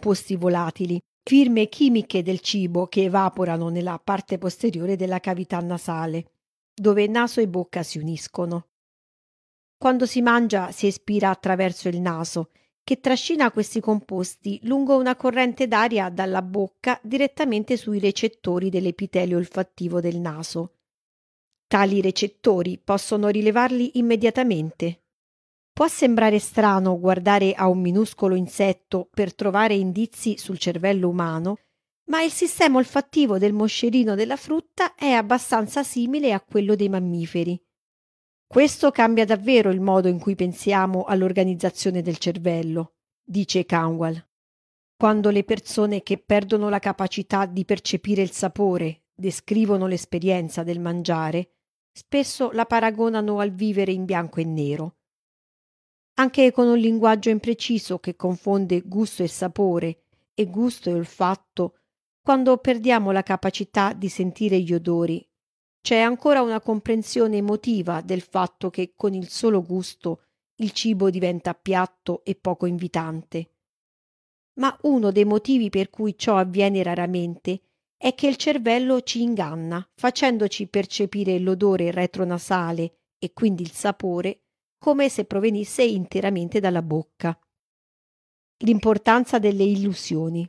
composti volatili, firme chimiche del cibo che evaporano nella parte posteriore della cavità nasale, dove naso e bocca si uniscono. Quando si mangia si espira attraverso il naso, che trascina questi composti lungo una corrente d'aria dalla bocca direttamente sui recettori dell'epitelio olfattivo del naso. Tali recettori possono rilevarli immediatamente. Può sembrare strano guardare a un minuscolo insetto per trovare indizi sul cervello umano, ma il sistema olfattivo del moscerino della frutta è abbastanza simile a quello dei mammiferi. Questo cambia davvero il modo in cui pensiamo all'organizzazione del cervello, dice Canwell. Quando le persone che perdono la capacità di percepire il sapore descrivono l'esperienza del mangiare, spesso la paragonano al vivere in bianco e nero. Anche con un linguaggio impreciso che confonde gusto e sapore e gusto e olfatto, quando perdiamo la capacità di sentire gli odori, c'è ancora una comprensione emotiva del fatto che con il solo gusto il cibo diventa piatto e poco invitante. Ma uno dei motivi per cui ciò avviene raramente è che il cervello ci inganna, facendoci percepire l'odore retronasale e quindi il sapore come se provenisse interamente dalla bocca. L'importanza delle illusioni.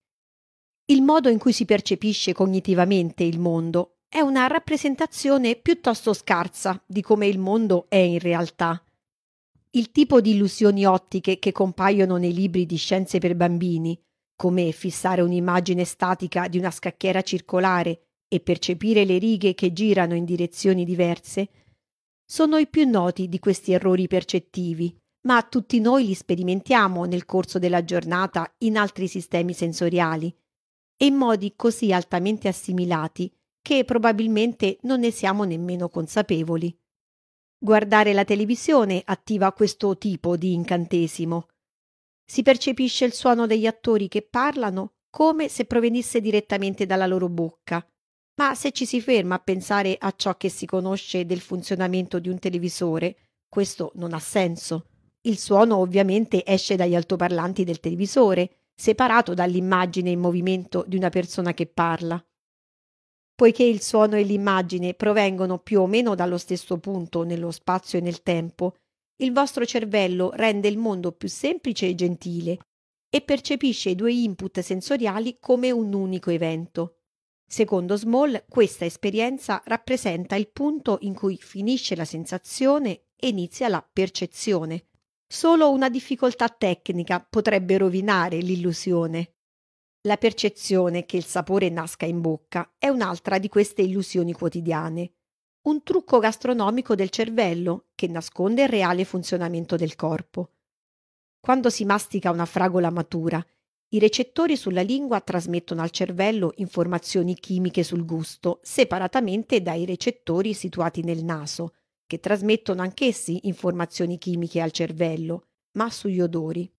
Il modo in cui si percepisce cognitivamente il mondo è una rappresentazione piuttosto scarsa di come il mondo è in realtà. Il tipo di illusioni ottiche che compaiono nei libri di scienze per bambini, come fissare un'immagine statica di una scacchiera circolare e percepire le righe che girano in direzioni diverse, sono i più noti di questi errori percettivi, ma tutti noi li sperimentiamo nel corso della giornata in altri sistemi sensoriali e in modi così altamente assimilati che probabilmente non ne siamo nemmeno consapevoli. Guardare la televisione attiva questo tipo di incantesimo. Si percepisce il suono degli attori che parlano come se provenisse direttamente dalla loro bocca. Ma se ci si ferma a pensare a ciò che si conosce del funzionamento di un televisore, questo non ha senso. Il suono ovviamente esce dagli altoparlanti del televisore, separato dall'immagine in movimento di una persona che parla. Poiché il suono e l'immagine provengono più o meno dallo stesso punto nello spazio e nel tempo, il vostro cervello rende il mondo più semplice e gentile e percepisce i due input sensoriali come un unico evento. Secondo Small, questa esperienza rappresenta il punto in cui finisce la sensazione e inizia la percezione. Solo una difficoltà tecnica potrebbe rovinare l'illusione. La percezione che il sapore nasca in bocca è un'altra di queste illusioni quotidiane, un trucco gastronomico del cervello che nasconde il reale funzionamento del corpo. Quando si mastica una fragola matura, i recettori sulla lingua trasmettono al cervello informazioni chimiche sul gusto, separatamente dai recettori situati nel naso, che trasmettono anch'essi informazioni chimiche al cervello, ma sugli odori.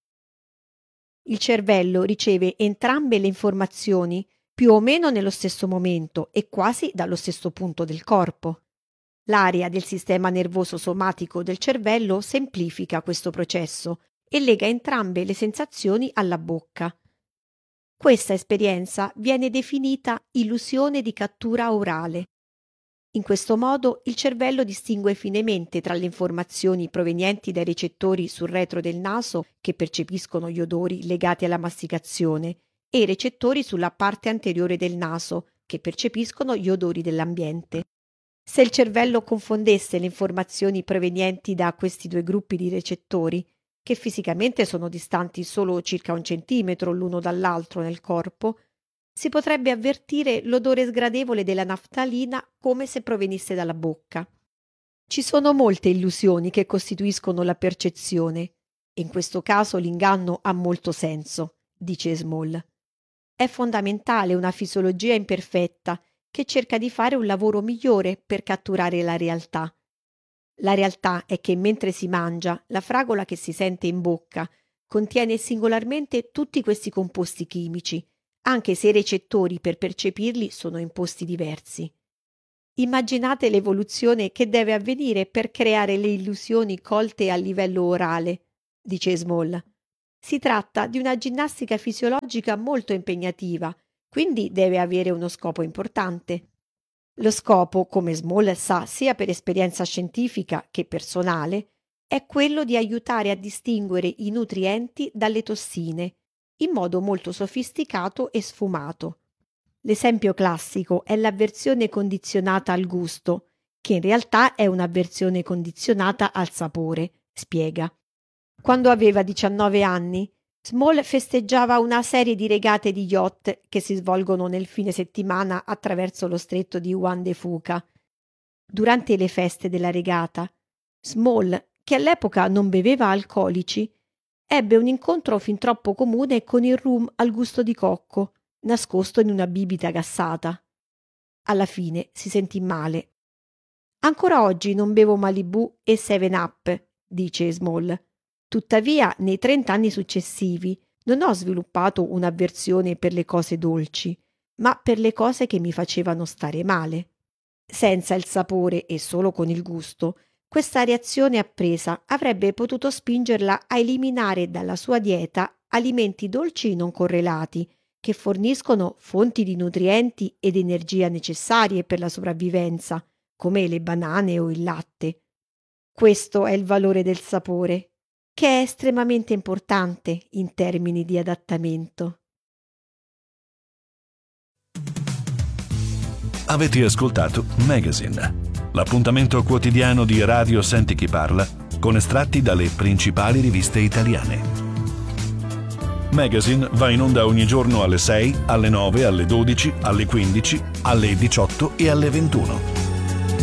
Il cervello riceve entrambe le informazioni più o meno nello stesso momento e quasi dallo stesso punto del corpo. L'area del sistema nervoso somatico del cervello semplifica questo processo e lega entrambe le sensazioni alla bocca. Questa esperienza viene definita illusione di cattura orale. In questo modo il cervello distingue finemente tra le informazioni provenienti dai recettori sul retro del naso che percepiscono gli odori legati alla masticazione e i recettori sulla parte anteriore del naso che percepiscono gli odori dell'ambiente. Se il cervello confondesse le informazioni provenienti da questi due gruppi di recettori, che fisicamente sono distanti solo circa 1 centimetro l'uno dall'altro nel corpo, si potrebbe avvertire l'odore sgradevole della naftalina come se provenisse dalla bocca. Ci sono molte illusioni che costituiscono la percezione, e in questo caso l'inganno ha molto senso, dice Small. È fondamentale una fisiologia imperfetta che cerca di fare un lavoro migliore per catturare la realtà. La realtà è che mentre si mangia, la fragola che si sente in bocca contiene singolarmente tutti questi composti chimici, anche se i recettori per percepirli sono in posti diversi. Immaginate l'evoluzione che deve avvenire per creare le illusioni colte a livello orale, dice Small. Si tratta di una ginnastica fisiologica molto impegnativa, quindi deve avere uno scopo importante. Lo scopo, come Small sa sia per esperienza scientifica che personale, è quello di aiutare a distinguere i nutrienti dalle tossine, in modo molto sofisticato e sfumato. L'esempio classico è l'avversione condizionata al gusto, che in realtà è un'avversione condizionata al sapore, spiega. Quando aveva 19 anni, Small festeggiava una serie di regate di yacht che si svolgono nel fine settimana attraverso lo stretto di Juan de Fuca. Durante le feste della regata, Small, che all'epoca non beveva alcolici, ebbe un incontro fin troppo comune con il rum al gusto di cocco, nascosto in una bibita gassata. Alla fine si sentì male. Ancora oggi non bevo Malibu e 7-Up, dice Small. Tuttavia, nei 30 anni successivi non ho sviluppato un'avversione per le cose dolci, ma per le cose che mi facevano stare male. Senza il sapore e solo con il gusto, questa reazione appresa avrebbe potuto spingerla a eliminare dalla sua dieta alimenti dolci non correlati, che forniscono fonti di nutrienti ed energia necessarie per la sopravvivenza, come le banane o il latte. Questo è il valore del sapore, che è estremamente importante in termini di adattamento. Avete ascoltato Magazine, l'appuntamento quotidiano di Radio Senti Chi Parla con estratti dalle principali riviste italiane. Magazine va in onda ogni giorno alle 6, alle 9, alle 12, alle 15, alle 18 e alle 21.